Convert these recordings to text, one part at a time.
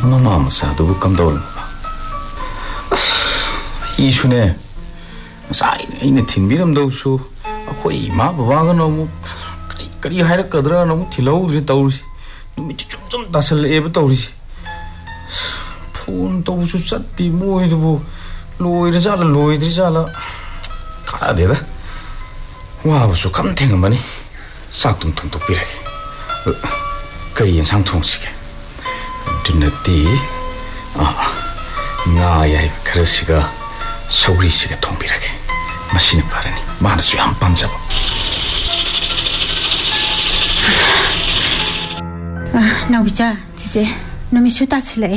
Mama masyado come down. Isune. Sai ina thinbiram dawsu. Akhoi ma baba ga no kari haira kadra no thilau ri tawsi. Numi chum dasal eba tawsi. Phone tawsu chatti moi du loidri jala. Kara de da. Wa su kam thingamani. Sak tum tum pirage. Kari yansang thongsi게. Dunati nga yai krasiga sauri siga thongpirage. Masine parani. Manasu yam pamjaba. Naubija, chiche, namisu tasile.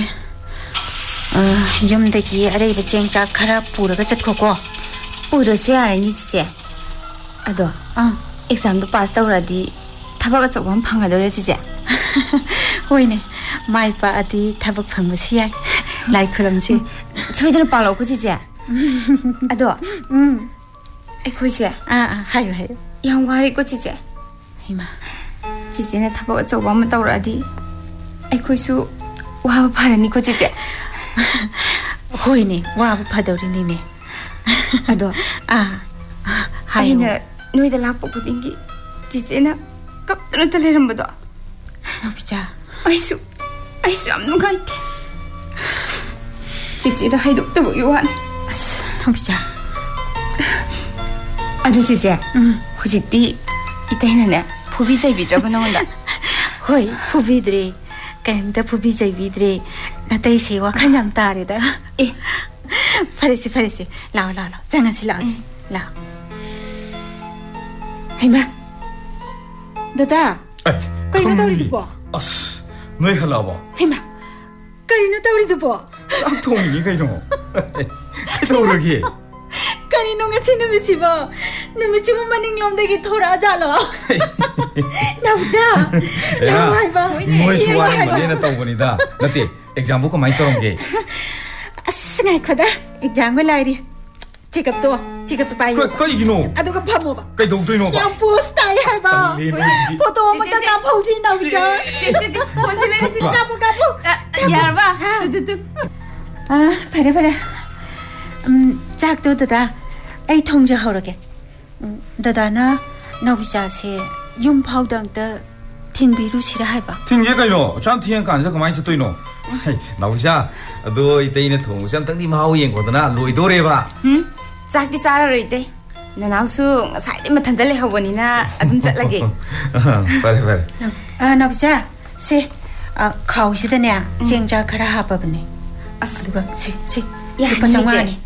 Yumdagi araiba chengcha khara puraga chatkoko. Purasu yarani chiche. Ado, exam do pass tawradi thabaga chawam phangadore chiche. Hoine, mai pa adi thabak phangmasi yai. Lai khuramsi. Choidana palo ko chiche. Ado. Ekhoise. Hayo hayo. Yang wari ko chiche. Hima. Chiche na thabaga chawam tawradi. Ekhoisu wa pharani ko chiche. Hoine, wa phadori ni. Ado. Hayo. Aina noida lakpo kudingi chiche na kaptana talerambodo. Naubija. Aisu am nugaite. Chiche da haidoktabu yuan. Naubija. Ado chiche. Hujikti itainane phubi saibidraba nonda. Hoi, phubidre. Karimta phubi saibidre. Natai se wakhal yam tareda. Faresi. Lao. Jangasi laosi. Lao. Hima. Dada. Karino tawridubo? Noi halaba. Hima. Karino tawridubo? Sak thongi kaino. Tawragi. Karino ngachi numisibo maninglomdagi thora jalo. Naubija. Yawaiba. Moi suwari manena tawbanida. Nate exam bu kamai taronge. Ngai khoda exam ga lairi. Check up to pai. Kai gino. Aduga phamo ba. Kai dog doino ba. Yang post tai hai ba. Photo mata ka phauji Naubija. Phone se le Kapu. yar ba. Tu. Phare. Chak to dada. Ai thongja horage. Dada na Naubija se yum phaudang ta thinbiru sira hai ba. Thinge kaino. Chan thien kan sa kamai chatoino. Naubija ado itaina thong sam tangdi mau yeng kodana loidore ba. Chakti chara roite. Nanausu ngasai de mathanda le hawonina adum chatlage. Pare. Naubija se khau sidane chengja khara hapa bane. Aduga se. Ya, Pasangani.